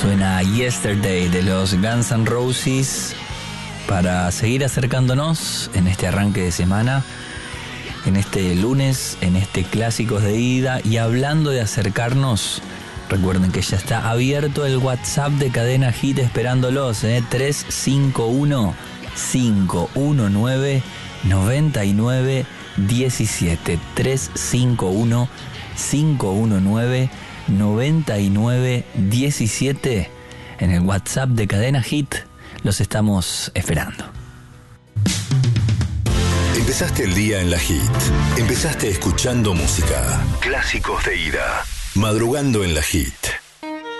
Suena Yesterday de los Guns N' Roses para seguir acercándonos en este arranque de semana, en este lunes, en este Clásicos de Ida. Y hablando de acercarnos, recuerden que ya está abierto el WhatsApp de Cadena Hit esperándolos, 351-519-9917. 351-519-9917 en el WhatsApp de Cadena Hit. Los estamos esperando. Empezaste el día en la Hit. Empezaste escuchando música. Clásicos de Ida. Madrugando en la Hit.